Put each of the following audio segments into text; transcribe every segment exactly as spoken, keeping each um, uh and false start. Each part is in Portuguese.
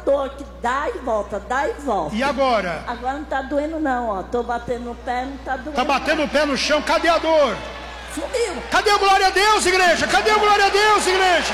dor que dá e volta, dá e volta. E agora? Agora não tá doendo não, ó. Tô batendo no pé, não tá doendo. Tá batendo o pé no chão, cadê a dor? Sumiu. Cadê a glória a Deus, igreja? Cadê a glória a Deus, igreja?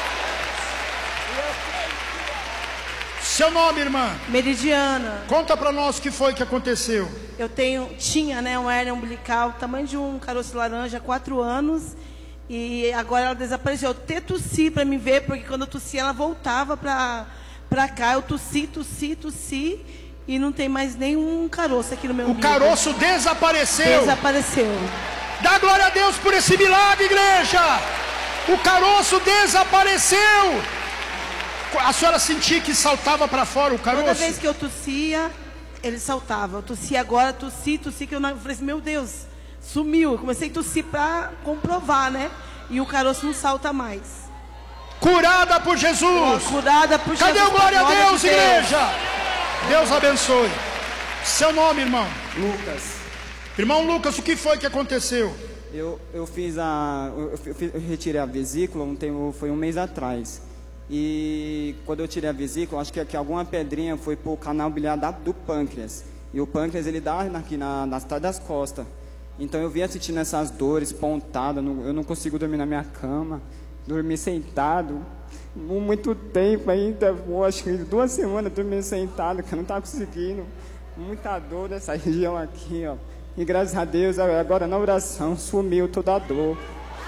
Seu nome, irmã? Meridiana. Conta pra nós o que foi que aconteceu. Eu tenho, tinha, né, uma hérnia umbilical, tamanho de um caroço laranja, há quatro anos. E agora ela desapareceu. Eu até tossi pra me ver, porque quando eu tossi ela voltava pra, pra cá. Eu tossi, tossi, tossi. E não tem mais nenhum caroço aqui no meu umbigo. O caroço desapareceu. Desapareceu. Dá glória a Deus por esse milagre, igreja. O caroço desapareceu. A senhora sentia que saltava para fora o caroço? Toda vez que eu tossia, ele saltava. Eu tossia agora, tossi, tossi, que eu, não, eu falei assim, meu Deus, sumiu. Eu comecei a tossir para comprovar, né? E o caroço não salta mais. Curada por Jesus. Curada por Cadê Jesus. Cadê o glória a Deus, de igreja? Deus abençoe. Seu nome, irmão? Lucas. Irmão Lucas, o que foi que aconteceu? Eu, eu fiz a... Eu, eu, eu retirei a vesícula, um tempo, foi um mês atrás. E quando eu tirei a vesícula, acho que, que alguma pedrinha foi pro canal biliar do pâncreas. E o pâncreas, ele dá aqui na, nas trás das costas. Então eu vinha sentindo essas dores, pontada, eu não consigo dormir na minha cama, dormir sentado. Muito tempo ainda, acho que duas semanas dormindo sentado, que eu não estava conseguindo. Muita dor nessa região aqui, ó. E graças a Deus, agora na oração, sumiu toda a dor.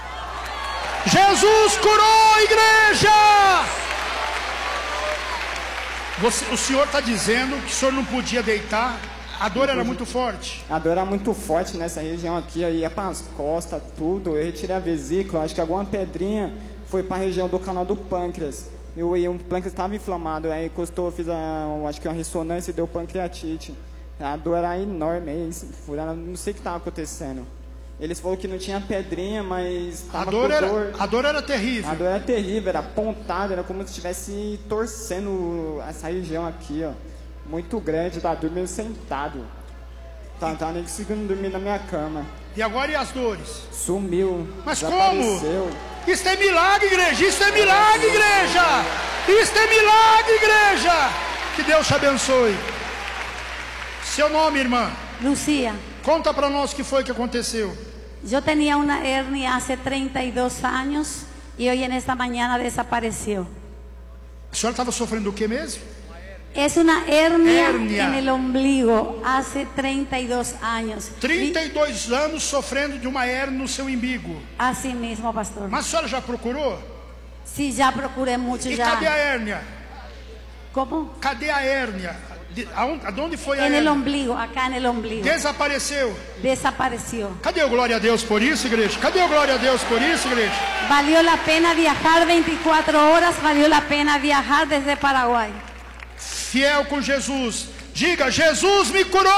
Jesus curou, igreja! Você, o senhor está dizendo que o senhor não podia deitar? A dor era muito forte? A dor era muito forte nessa região aqui, eu ia para as costas, tudo. Eu retirei a vesícula, acho que alguma pedrinha foi para a região do canal do pâncreas. Eu, eu, o pâncreas estava inflamado, aí encostou, fiz a, acho que uma ressonância e deu pancreatite. A dor era enorme, não sei o que estava acontecendo. Eles falaram que não tinha pedrinha, mas a dor, era, dor. a dor era terrível. A dor era terrível, era pontada, era como se estivesse torcendo essa região aqui, ó. Muito grande, tá dormindo sentado. Tá, tá nem conseguindo dormir na minha cama. E agora e as dores? Sumiu. Mas como? Isso é milagre, igreja! Isso é milagre, igreja! Isso é milagre, igreja! Que Deus te abençoe. Seu nome, irmã? Lucía. Conta para nós o que foi que aconteceu. Eu tinha uma hernia há trinta e dois anos e hoje nesta manhã desapareceu. A senhora estava sofrendo do que mesmo? É uma hernia, hernia no ombligo há trinta e dois anos. trinta e dois anos sofrendo de uma hernia no seu umbigo. Assim mesmo, pastor. Mas a senhora já procurou? Sim, já procurei muito. E já. cadê a hérnia? Como? Cadê a hérnia? De, aonde foi a hérnia? No ombligo, acá no ombligo. Desapareceu? Desapareceu. Cadê o glória a Deus por isso, igreja? Cadê o glória a Deus por isso, igreja? Valeu a pena viajar vinte e quatro horas, valeu a pena viajar desde Paraguai. Fiel com Jesus. Diga, Jesus me curou!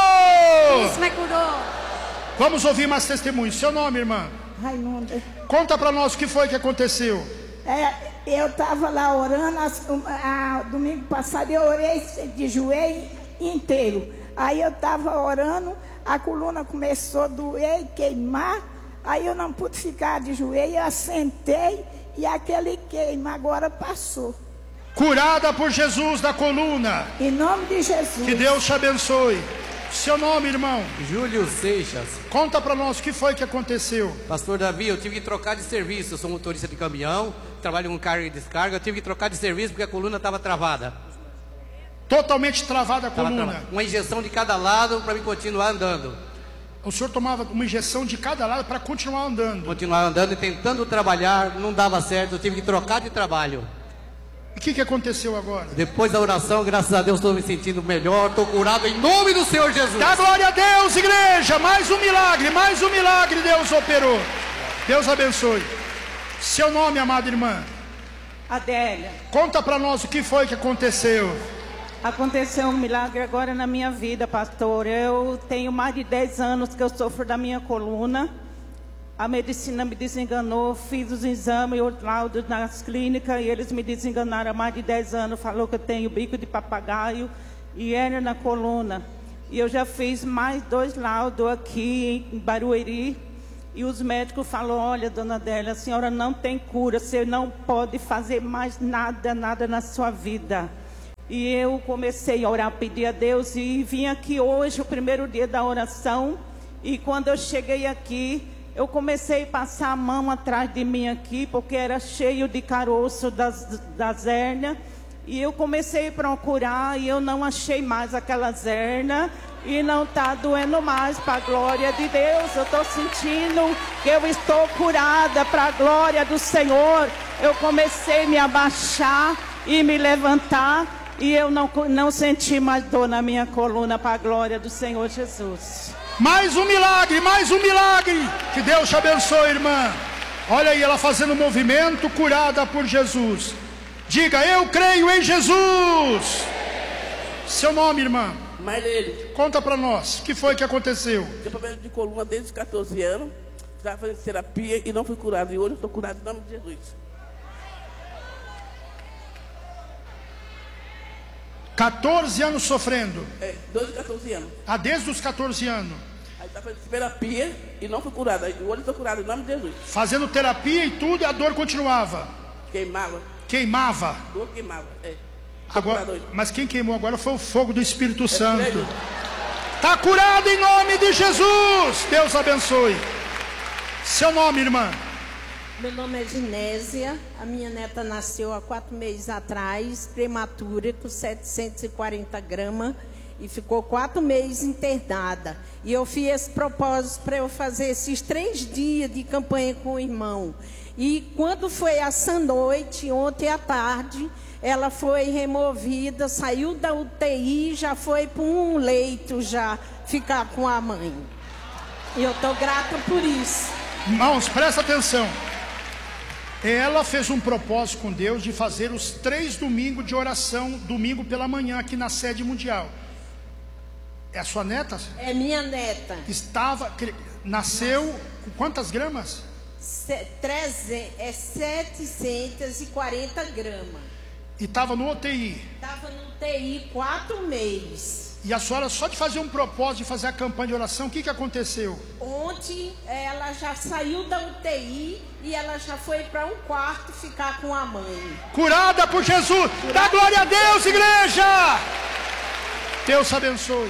Jesus me curou. Vamos ouvir mais testemunhos. Seu nome, irmã? Raimunda. Conta para nós o que foi que aconteceu. É, eu estava lá orando, a, a, domingo passado eu orei de joelho inteiro. Aí eu estava orando, a coluna começou a doer e queimar. Aí eu não pude ficar de joelho, eu assentei e aquele queima agora passou. Curada por Jesus da coluna. Em nome de Jesus. Que Deus te abençoe. Seu nome, irmão? Júlio Seixas. Conta para nós o que foi que aconteceu. Pastor Davi, eu tive que trocar de serviço. Eu sou motorista de caminhão, trabalho com carga e descarga. Eu tive que trocar de serviço porque a coluna estava travada. Totalmente travada a coluna. Travada. Uma injeção de cada lado para me continuar andando. O senhor tomava uma injeção de cada lado para continuar andando. Continuar andando e tentando trabalhar, não dava certo. Eu tive que trocar de trabalho. O que, que aconteceu agora? Depois da oração, graças a Deus, estou me sentindo melhor, estou curado em nome do Senhor Jesus. Dá glória a Deus, igreja! Mais um milagre, mais um milagre Deus operou. Deus abençoe. Seu nome, amada irmã? Adélia. Conta para nós o que foi que aconteceu. Aconteceu um milagre agora na minha vida, pastor. Eu tenho mais de dez anos que eu sofro da minha coluna. A medicina me desenganou, fiz os exames e os laudos nas clínicas e eles me desenganaram há mais de dez anos. Falou que eu tenho bico de papagaio e hérnia na coluna. E eu já fiz mais dois laudos aqui em Barueri. E os médicos falaram, olha, dona Adélia, a senhora não tem cura, você não pode fazer mais nada, nada na sua vida. E eu comecei a orar, pedir a Deus, e vim aqui hoje, o primeiro dia da oração. E quando eu cheguei aqui, eu comecei a passar a mão atrás de mim aqui, porque era cheio de caroço das, das hérnias. E eu comecei a procurar e eu não achei mais aquelas hérnias. E não está doendo mais, para a glória de Deus. Eu estou sentindo que eu estou curada, para a glória do Senhor. Eu comecei a me abaixar e me levantar. E eu não, não senti mais dor na minha coluna, para a glória do Senhor Jesus. Mais um milagre, mais um milagre. Que Deus te abençoe, irmã. Olha aí, ela fazendo um movimento, curada por Jesus. Diga, eu creio em Jesus. Seu nome, irmã? Marlene. Conta pra nós, o que foi que aconteceu? Tenho problema de coluna desde os catorze anos. Estava fazendo terapia e não fui curado. E hoje eu estou curado em nome de Jesus. catorze anos sofrendo? É, doze, catorze anos. Ah, desde os catorze anos? Aí estava fazendo terapia e não fui curado. Aí hoje eu estou curado em nome de Jesus. Fazendo terapia e tudo, e a dor continuava? Queimava. Queimava? Dor queimava, é. Agora, mas quem queimou agora foi o fogo do Espírito Santo. Está curado em nome de Jesus. Deus abençoe. Seu nome, irmã? Meu nome é Ginésia. A minha neta nasceu há quatro meses atrás, prematura, com setecentos e quarenta gramas. E ficou quatro meses internada. E eu fiz esse propósito para eu fazer esses três dias de campanha com o irmão. E quando foi essa noite, ontem à tarde, ela foi removida, saiu da U T I, já foi para um leito já ficar com a mãe. E eu estou grata por isso. Irmãos, presta atenção. Ela fez um propósito com Deus de fazer os três domingos de oração, domingo pela manhã, aqui na sede mundial. É a sua neta? É minha neta. Estava, nasceu com quantas gramas? É setecentos e quarenta gramas. E estava no U T I? Estava no U T I quatro meses. E a senhora, só de fazer um propósito, de fazer a campanha de oração, o que, que aconteceu? Ontem ela já saiu da U T I e ela já foi para um quarto ficar com a mãe. Curada por Jesus! Curada. Dá glória a Deus, igreja! Deus abençoe.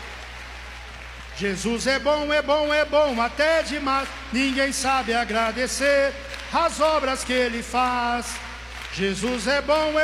Jesus é bom, é bom, é bom, até demais. Ninguém sabe agradecer as obras que Ele faz. Jesus é bom, é